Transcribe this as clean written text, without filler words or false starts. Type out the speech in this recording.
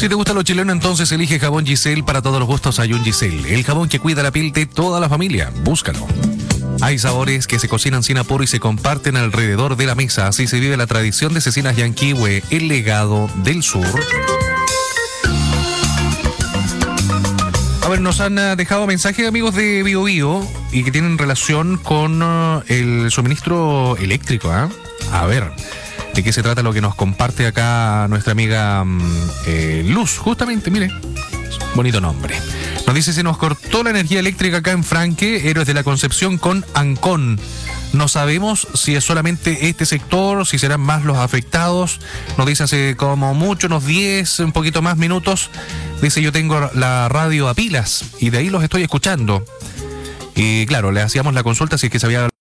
Si te gusta lo chileno, entonces elige jabón Giselle. Para todos los gustos hay un Giselle, el jabón que cuida la piel de toda la familia. Búscalo. Hay sabores que se cocinan sin apuro y se comparten alrededor de la mesa. Así se vive la tradición de Cecinas Yanquihue, el legado del sur. A ver, nos han dejado mensajes, amigos de Bio Bio, y que tienen relación con el suministro eléctrico, ¿eh? A ver, ¿de qué se trata lo que nos comparte acá nuestra amiga Luz? Justamente, mire, bonito nombre. Nos dice, se nos cortó la energía eléctrica acá en Franque, Héroes de la Concepción con Ancón. No sabemos si es solamente este sector, si serán más los afectados. Nos dice hace como mucho, unos 10, un poquito más minutos. Dice, yo tengo la radio a pilas y de ahí los estoy escuchando. Y claro, le hacíamos la consulta si es que se había